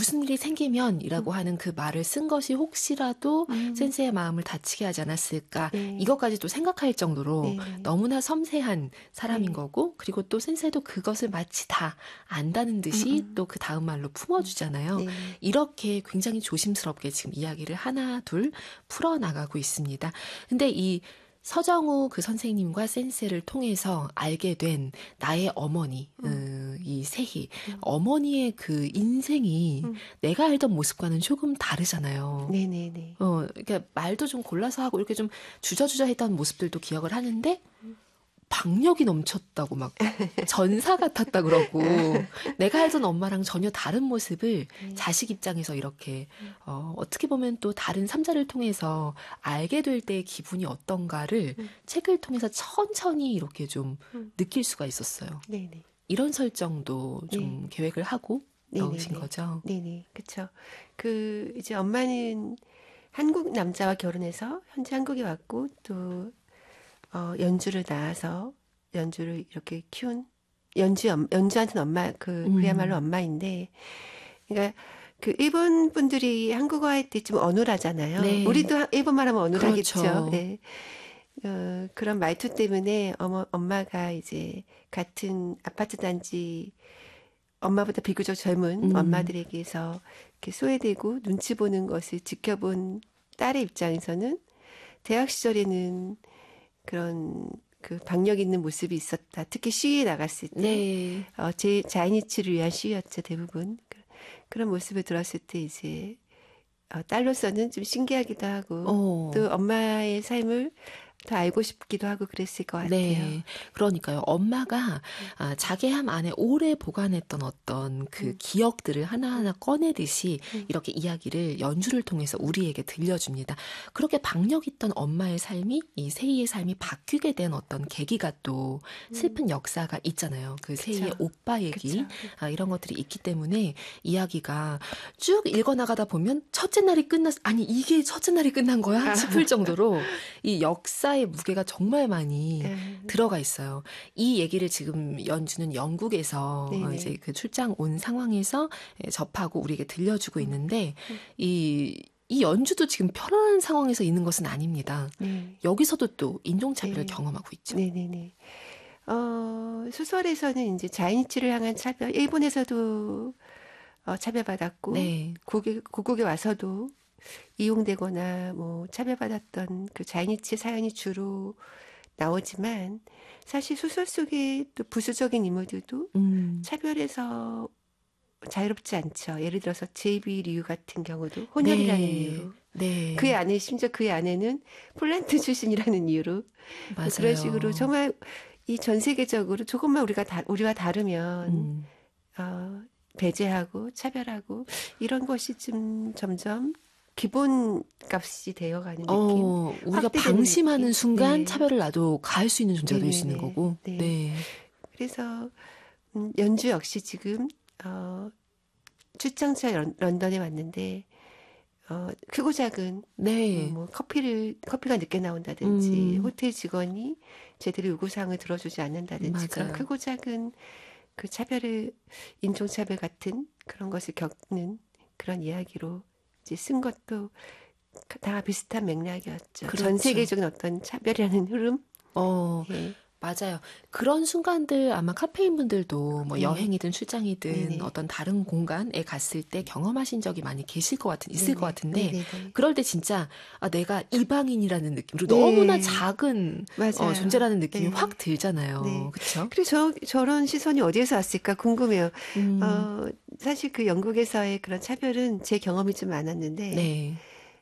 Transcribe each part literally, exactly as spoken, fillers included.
무슨 일이 생기면이라고 음. 하는 그 말을 쓴 것이 혹시라도 음. 센세의 마음을 다치게 하지 않았을까 네. 이것까지도 생각할 정도로 네. 너무나 섬세한 사람인 네. 거고 그리고 또 센세도 그것을 마치 다 안다는 듯이 음. 또 그 다음 말로 품어주잖아요. 네. 이렇게 굉장히 조심스럽게 지금 이야기를 하나 둘 풀어나가고 있습니다. 근데 이 서정우 그 선생님과 센세를 통해서 알게 된 나의 어머니, 음. 음, 이 세희. 음. 어머니의 그 인생이 음. 내가 알던 모습과는 조금 다르잖아요. 네네네. 어, 그러니까 말도 좀 골라서 하고 이렇게 좀 주저주저 했던 모습들도 기억을 하는데, 음. 박력이 넘쳤다고 막 전사 같았다 그러고 내가 알던 엄마랑 전혀 다른 모습을 네. 자식 입장에서 이렇게 어, 어떻게 보면 또 다른 삼자를 통해서 알게 될 때의 기분이 어떤가를 음. 책을 통해서 천천히 이렇게 좀 음. 느낄 수가 있었어요. 네네. 이런 설정도 좀 네. 계획을 하고 네네네. 넣으신 거죠? 네네, 그렇죠. 그 이제 엄마는 한국 남자와 결혼해서 현재 한국에 왔고 또 어, 연주를 낳아서 연주를 이렇게 키운 연주 연주한테는 엄마 그 음. 그야말로 엄마인데, 그러니까 그 일본 분들이 한국어 할 때 좀 어눌하잖아요. 네. 우리도 일본말 하면 어눌하겠죠. 그렇죠. 네. 어, 그런 말투 때문에 어머 엄마가 이제 같은 아파트 단지 엄마보다 비교적 젊은 음. 엄마들에게서 이렇게 소외되고 눈치 보는 것을 지켜본 딸의 입장에서는 대학 시절에는 그런 그 박력 있는 모습이 있었다. 특히 시위에 나갔을 때, 네. 어, 제 자이니치를 위한 시위였죠, 대부분. 그런 모습을 들었을 때 이제 어, 딸로서는 좀 신기하기도 하고 오. 또 엄마의 삶을 더 알고 싶기도 하고 그랬을 것 같아요. 네, 그러니까요. 엄마가 아, 자기 함 안에 오래 보관했던 어떤 그 음. 기억들을 하나하나 꺼내듯이 음. 이렇게 이야기를 연주를 통해서 우리에게 들려줍니다. 그렇게 박력 있던 엄마의 삶이 이 세희의 삶이 바뀌게 된 어떤 계기가 또 슬픈 음. 역사가 있잖아요. 그 그쵸. 세희의 오빠 얘기 아, 이런 것들이 있기 때문에 이야기가 쭉 읽어나가다 보면 첫째 날이 끝났 아니 이게 첫째 날이 끝난 거야 싶을 정도로 이 역사 의 무게가 정말 많이 음. 들어가 있어요. 이 얘기를 지금 연주는 영국에서 네네. 이제 그 출장 온 상황에서 접하고 우리에게 들려주고 있는데 음. 이, 이 연주도 지금 편안한 상황에서 있는 것은 아닙니다. 네. 여기서도 또 인종차별을 네. 경험하고 있죠. 네네네. 어, 소설에서는 이제 자이니치를 향한 차별, 일본에서도 어, 차별받았고 네. 고국에, 고국에 와서도 이용되거나 뭐 차별받았던 그 자이니치 사연이 주로 나오지만 사실 소설 속에 또 부수적인 인물들도 음. 차별에서 자유롭지 않죠. 예를 들어서 제이비 리우 같은 경우도 혼혈이라는 네. 이유로 네. 그의 아내 심지어 그의 아내는 폴란드 출신이라는 이유로 맞아요. 그런 식으로 정말 이 전 세계적으로 조금만 우리가 다, 우리와 다르면 음. 어, 배제하고 차별하고 이런 것이 좀 점점 기본 값이 되어가는 느낌. 어, 우리가 방심하는 느낌. 순간 네. 차별을 나도 가할 수 있는 존재가 될 수 있는 거고. 네. 네. 그래서 음, 연주 역시 지금 어, 출장차 런, 런던에 왔는데 어, 크고 작은 네. 음, 뭐 커피를 커피가 늦게 나온다든지 음. 호텔 직원이 제대로 요구사항을 들어주지 않는다든지 맞아요. 그런 크고 작은 그 차별을 인종차별 같은 그런 것을 겪는 그런 이야기로 이제 쓴 것도 다 비슷한 맥락이었죠. 그렇죠. 전 세계적인 어떤 차별이라는 흐름. 어, 네. 맞아요. 그런 순간들 아마 카페인 분들도 뭐 네. 여행이든 출장이든 네네. 어떤 다른 공간에 갔을 때 경험하신 적이 많이 계실 것 같은, 있을 네네. 것 같은데 네네네. 그럴 때 진짜 아, 내가 이방인이라는 느낌으로 네. 너무나 작은 어, 존재라는 느낌이 네. 확 들잖아요. 네. 그렇죠? 그리고 저, 저런 시선이 어디에서 왔을까 궁금해요. 음. 어, 사실 그 영국에서의 그런 차별은 제 경험이 좀 많았는데 네.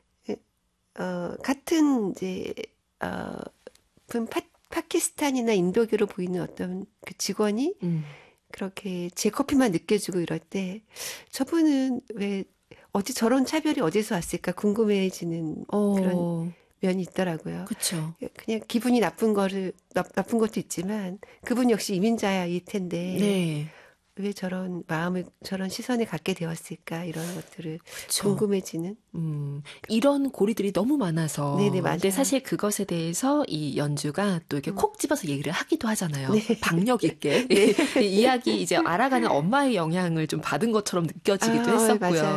어, 같은 이제 어, 파 파키스탄이나 인도교로 보이는 어떤 그 직원이 음. 그렇게 제 커피만 느껴주고 이럴 때 저분은 왜 어디 저런 차별이 어디서 왔을까 궁금해지는 어. 그런 면이 있더라고요. 그렇죠. 그냥 기분이 나쁜 거를 나, 나쁜 것도 있지만 그분 역시 이민자일 텐데 네. 왜 저런 마음을 저런 시선을 갖게 되었을까 이런 것들을 그쵸. 궁금해지는 음, 이런 고리들이 너무 많아서 네네 맞아요. 근데 사실 그것에 대해서 이 연주가 또 이렇게 음. 콕 집어서 얘기를 하기도 하잖아요. 네. 박력 있게 네. 이 이야기 이제 알아가는 엄마의 영향을 좀 받은 것처럼 느껴지기도 아, 했었고요. 맞아요.